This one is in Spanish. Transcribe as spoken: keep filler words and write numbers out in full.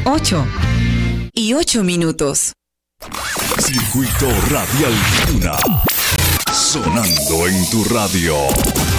ocho y ocho minutos. Circuito Radial Duna. Sonando en tu radio.